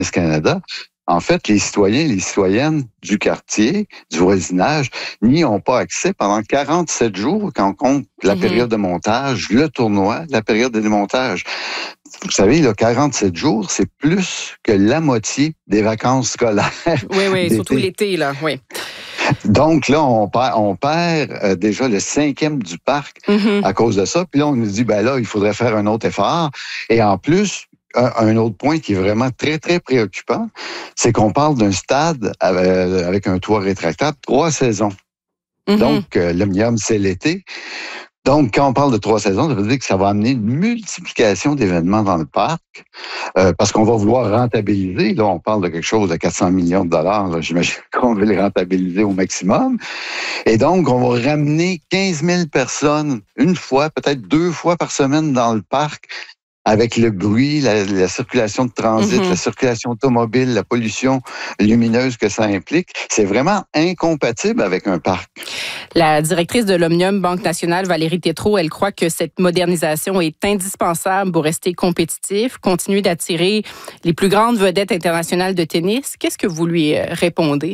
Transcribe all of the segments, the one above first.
Canada. En fait, les citoyens et les citoyennes du quartier, du voisinage, n'y ont pas accès pendant 47 jours quand on compte la période de montage, le tournoi, la période de démontage. Vous savez, là, 47 jours, c'est plus que la moitié des vacances scolaires. Oui, surtout l'été, là, oui. Donc là, on perd déjà le 5e du parc à cause de ça. Puis là, on nous dit, ben là, il faudrait faire un autre effort. Et en plus, un autre point qui est vraiment très, très préoccupant, c'est qu'on parle d'un stade avec un toit rétractable, 3 saisons. Donc, l'Omnium, c'est l'été. Donc, quand on parle de 3 saisons, ça veut dire que ça va amener une multiplication d'événements dans le parc parce qu'on va vouloir rentabiliser. Là, on parle de quelque chose de 400 millions de dollars. Là, j'imagine qu'on veut les rentabiliser au maximum. Et donc, on va ramener 15 000 personnes une fois, peut-être 2 fois par semaine dans le parc avec le bruit, la circulation de transit, la circulation automobile, la pollution lumineuse que ça implique. C'est vraiment incompatible avec un parc. La directrice de l'Omnium Banque Nationale, Valérie Tétrault, elle croit que cette modernisation est indispensable pour rester compétitif, continuer d'attirer les plus grandes vedettes internationales de tennis. Qu'est-ce que vous lui répondez?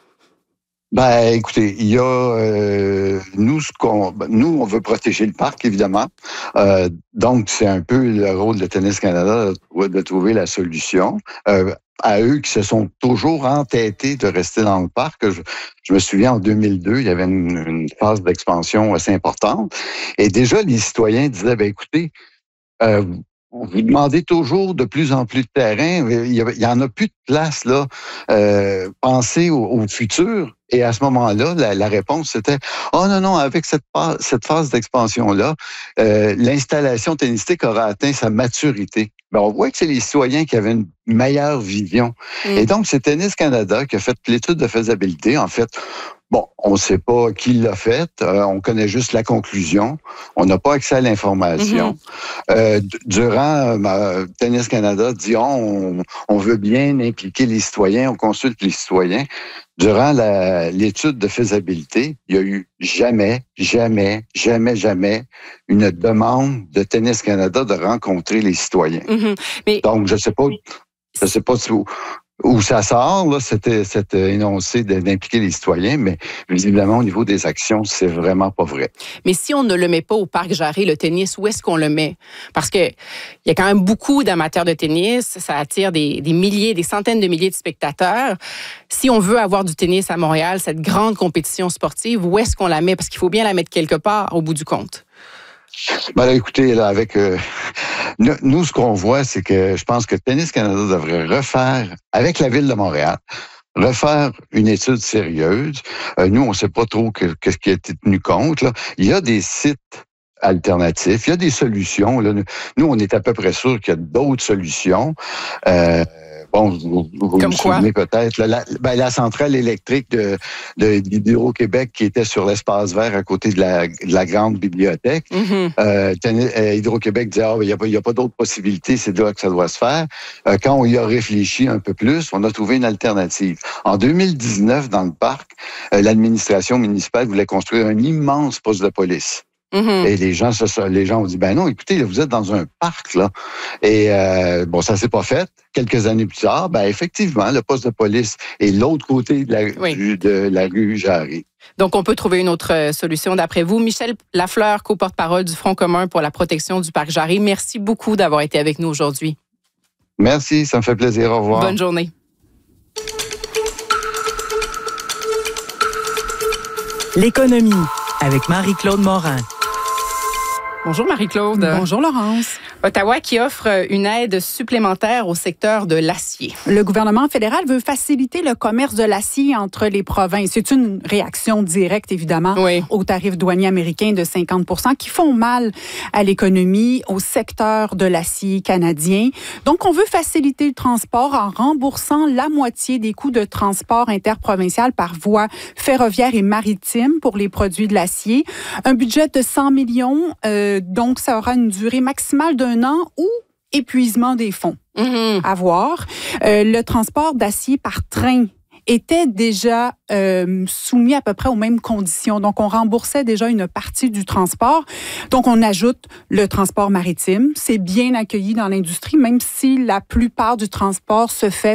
Ben, écoutez, il y a nous, on veut protéger le parc, évidemment. Donc, c'est un peu le rôle de Tennis Canada de trouver la solution. À eux qui se sont toujours entêtés de rester dans le parc. Je me souviens, en 2002, il y avait une phase d'expansion assez importante. Et déjà, les citoyens disaient, ben écoutez, vous demandez toujours de plus en plus de terrain. Il y en a plus de place, là. Pensez au futur. Et à ce moment-là, la réponse, c'était « Oh non, avec cette phase d'expansion-là, l'installation tennistique aura atteint sa maturité. » Ben, on voit que c'est les citoyens qui avaient une meilleure vision. Et donc, c'est Tennis Canada qui a fait l'étude de faisabilité. En fait, bon, on ne sait pas qui l'a fait. On connaît juste la conclusion. On n'a pas accès à l'information. Durant Tennis Canada dit on veut bien impliquer les citoyens, on consulte les citoyens. Durant l'étude de faisabilité, il n'y a eu jamais une demande de Tennis Canada de rencontrer les citoyens. Mais... Donc, je sais pas où ça sort, là, cet énoncé d'impliquer les citoyens, mais visiblement, au niveau des actions, c'est vraiment pas vrai. Mais si on ne le met pas au Parc Jarry, le tennis, où est-ce qu'on le met? Parce que il y a quand même beaucoup d'amateurs de tennis, ça attire des milliers, des centaines de milliers de spectateurs. Si on veut avoir du tennis à Montréal, cette grande compétition sportive, où est-ce qu'on la met? Parce qu'il faut bien la mettre quelque part, au bout du compte. Ben là, écoutez, là, avec nous, ce qu'on voit, c'est que je pense que Tennis Canada devrait refaire, avec la Ville de Montréal, refaire une étude sérieuse. Nous, on ne sait pas trop qu'est-ce qui a été tenu compte. Là. Il y a des sites alternatifs, il y a des solutions. Là. Nous, on est à peu près sûr qu'il y a d'autres solutions. Bon, vous vous souvenez peut-être, la centrale électrique d'Hydro-Québec qui était sur l'espace vert à côté de la grande bibliothèque. Hydro-Québec disait, il n'y a pas d'autres possibilités, c'est là que ça doit se faire. Quand on y a réfléchi un peu plus, on a trouvé une alternative. En 2019, dans le parc, l'administration municipale voulait construire un immense poste de police. Et les gens ont dit, ben non, écoutez, là, vous êtes dans un parc, là. Et bon, ça s'est pas fait. Quelques années plus tard, ben effectivement, le poste de police est l'autre côté de la rue Jarry. Donc, on peut trouver une autre solution d'après vous. Michel Lafleur, co-porte-parole du Front commun pour la protection du Parc Jarry, merci beaucoup d'avoir été avec nous aujourd'hui. Merci, ça me fait plaisir. Au revoir. Bonne journée. L'économie avec Marie-Claude Morin. Bonjour Marie-Claude. Bonjour Laurence. Ottawa qui offre une aide supplémentaire au secteur de l'acier. Le gouvernement fédéral veut faciliter le commerce de l'acier entre les provinces. C'est une réaction directe, évidemment, aux tarifs douaniers américains de 50 % qui font mal à l'économie, au secteur de l'acier canadien. Donc, on veut faciliter le transport en remboursant la moitié des coûts de transport interprovincial par voie ferroviaire et maritime pour les produits de l'acier. Un budget de 100 millions, donc ça aura une durée maximale d'1 an ou épuisement des fonds à voir. Le transport d'acier par train était déjà soumis à peu près aux mêmes conditions. Donc, on remboursait déjà une partie du transport. Donc, on ajoute le transport maritime. C'est bien accueilli dans l'industrie, même si la plupart du transport se fait